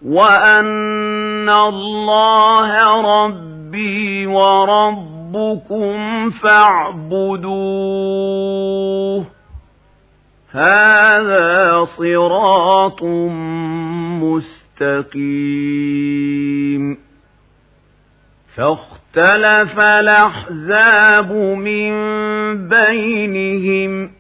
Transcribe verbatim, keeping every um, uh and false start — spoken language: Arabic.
وأن الله ربي وربكم فاعبدوه هذا صراط مستقيم. فاختلف الأحزاب من بينهم